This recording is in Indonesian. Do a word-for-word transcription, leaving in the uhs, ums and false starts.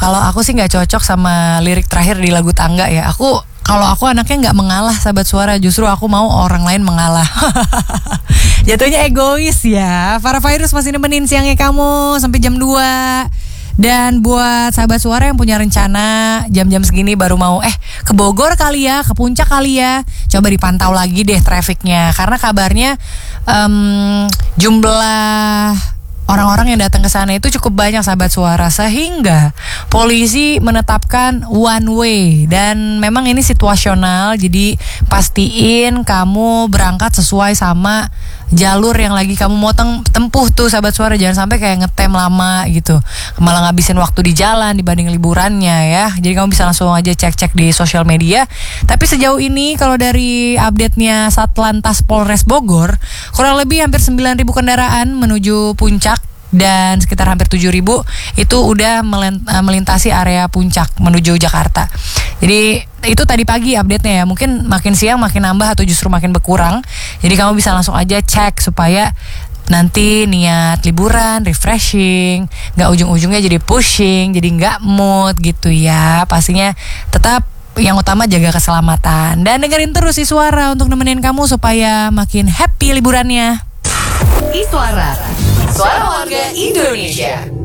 kalau aku sih nggak cocok sama lirik terakhir di lagu Tangga ya. Aku kalau aku anaknya nggak mengalah sahabat suara, justru aku mau orang lain mengalah. Jatuhnya egois ya. Para Virus masih nemenin siangnya kamu sampai jam dua. Dan buat sahabat suara yang punya rencana jam-jam segini baru mau eh ke Bogor kali ya, ke puncak kali ya, coba dipantau lagi deh trafiknya. Karena kabarnya um, jumlah orang-orang yang datang ke sana itu cukup banyak sahabat suara, sehingga polisi menetapkan one way. Dan memang ini situasional, jadi pastiin kamu berangkat sesuai sama jalur yang lagi kamu mau tempuh tuh sahabat suara. Jangan sampai kayak ngetem lama gitu, malah ngabisin waktu di jalan dibanding liburannya ya. Jadi kamu bisa langsung aja cek-cek di sosial media. Tapi sejauh ini kalau dari update-nya Satlantas Polres Bogor, kurang lebih hampir sembilan ribu kendaraan menuju puncak, dan sekitar hampir tujuh ribu itu udah melintasi area puncak menuju Jakarta. Jadi itu tadi pagi update-nya ya. Mungkin makin siang makin nambah atau justru makin berkurang. Jadi kamu bisa langsung aja cek supaya nanti niat liburan, refreshing, gak ujung-ujungnya jadi pushing, jadi gak mood gitu ya. Pastinya tetap yang utama jaga keselamatan. Dan dengerin terus Iswara untuk nemenin kamu supaya makin happy liburannya. Iswara, suara warga Indonesia.